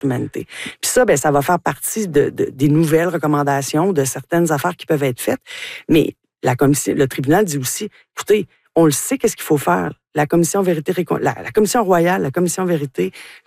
humanité. Puis ça, ben, ça va faire partie des nouvelles recommandations, de certaines affaires qui peuvent être faites. Mais le tribunal dit aussi, écoutez, on le sait, qu'est-ce qu'il faut faire. La commission vérité, la commission royale, la commission vérité,